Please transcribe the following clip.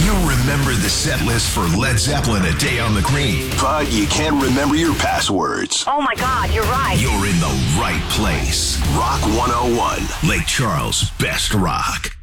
You remember the set list for Led Zeppelin, A Day on the Green, but you can't remember your passwords. Oh my God, you're right. You're in the right place. Rock 101, Lake Charles' best rock.